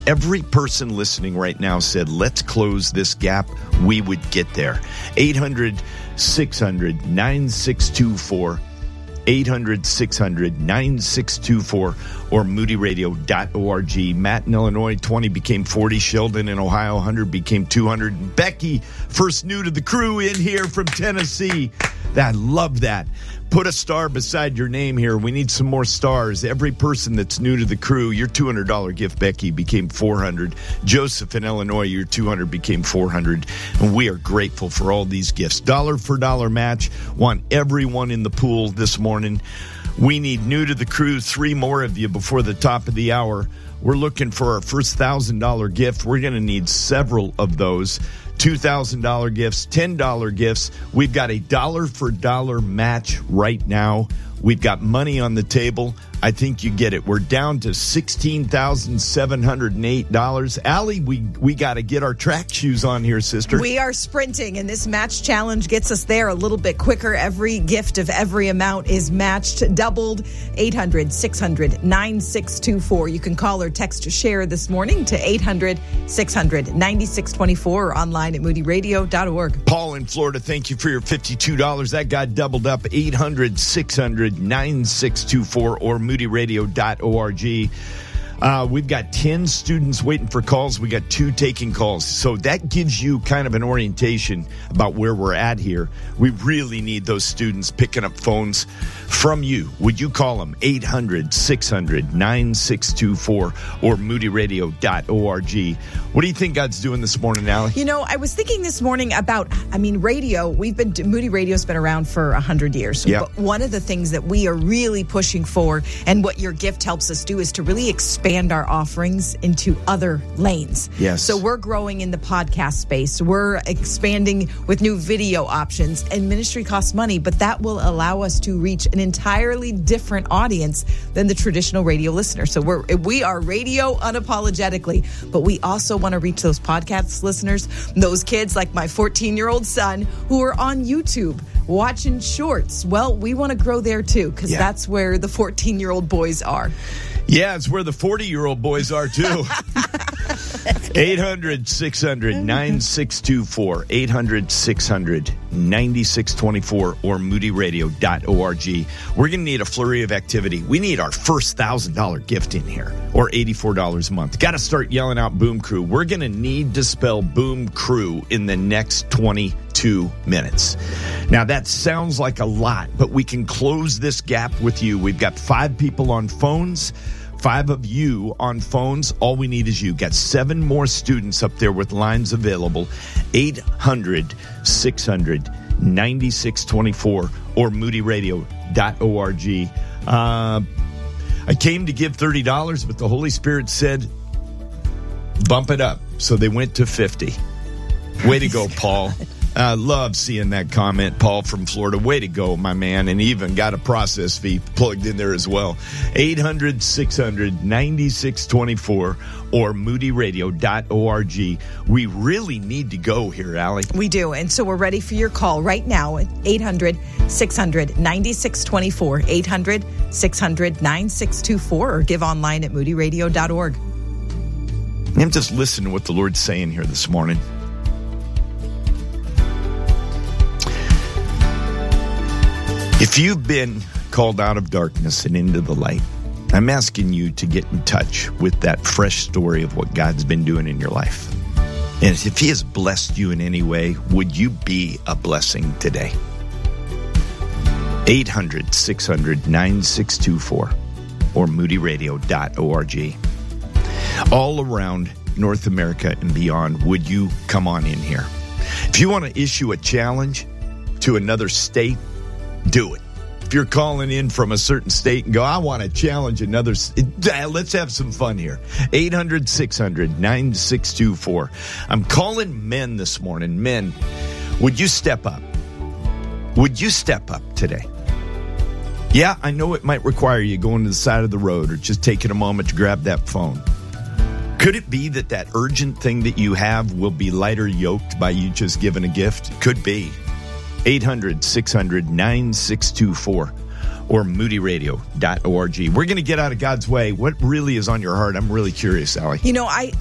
Every person listening right now said, let's close this gap. We would get there. 800-600-9624. 800-600-9624 or moodyradio.org. Matt in Illinois, 20 became 40. Sheldon in Ohio, 100 became 200. Becky, first new to the crew in here from Tennessee. I love that. Put a star beside your name here. We need some more stars. Every person that's new to the crew, your $200 gift, Becky, became 400. Joseph in Illinois, your 200 became 400. And we are grateful for all these gifts. Dollar for dollar match. Want everyone in the pool this morning. We need new to the crew, 3 more of you before the top of the hour. We're looking for our first $1,000 gift. We're going to need several of those. $2,000 gifts, $10 gifts. We've got a dollar for dollar match right now. We've got money on the table. I think you get it. We're down to $16,708. Allie, we got to get our track shoes on here, sister. We are sprinting, and this match challenge gets us there a little bit quicker. Every gift of every amount is matched, doubled. 800-600-9624. You can call or text to share this morning to 800-600-9624 or online at moodyradio.org. Paul in Florida, thank you for your $52. That got doubled up. 800-600-9624 or moodyradio.org. We've got 10 students waiting for calls. We got 2 taking calls. So that gives you kind of an orientation about where we're at here. We really need those students picking up phones from you. Would you call them? 800-600-9624 or moodyradio.org. What do you think God's doing this morning, Allie? You know, I was thinking this morning about, radio. Moody Radio's been around for 100 years. Yeah. But one of the things that we are really pushing for, and what your gift helps us do, is to really expand our offerings into other lanes. Yes. So we're growing in the podcast space. We're expanding with new video options, and ministry costs money, but that will allow us to reach an entirely different audience than the traditional radio listener. So we are radio unapologetically, but we also want to reach those podcast listeners, those kids like my 14-year-old son who are on YouTube watching shorts. Well, we want to grow there too, because that's where the 14-year-old boys are. Yeah, it's where the 40-year-old boys are, too. 800-600-9624. 800-600-9624 or moodyradio.org. We're going to need a flurry of activity. We need our first $1,000 gift in here, or $84 a month. Got to start yelling out Boom Crew. We're going to need to spell Boom Crew in the next 22 minutes. Now, that sounds like a lot, but we can close this gap with you. We've got 5 people on phones. 5 of you on phones. All we need is you. Got 7 more students up there with lines available. 800-600-9624 or moodyradio.org. I came to give $30, but the Holy Spirit said, bump it up. So they went to 50. Way to go, Paul. I love seeing that comment, Paul from Florida. Way to go, my man. And even got a process fee plugged in there as well. 800-600-9624 or moodyradio.org. We really need to go here, Allie. We do. And so we're ready for your call right now at 800-600-9624. 800-600-9624 or give online at moodyradio.org. I'm just listening to what the Lord's saying here this morning. If you've been called out of darkness and into the light, I'm asking you to get in touch with that fresh story of what God's been doing in your life. And if He has blessed you in any way, would you be a blessing today? 800-600-9624 or moodyradio.org. All around North America and beyond, would you come on in here? If you want to issue a challenge to another state, do it. If you're calling in from a certain state and go, I want to challenge another, let's have some fun here. 800-600-9624. I'm calling men this morning. Men, would you step up? Would you step up today? Yeah, I know it might require you going to the side of the road or just taking a moment to grab that phone. Could it be that urgent thing that you have will be lighter yoked by you just giving a gift? Could be. 800-600-9624 or moodyradio.org. We're going to get out of God's way. What really is on your heart? I'm really curious, Allie. You know, I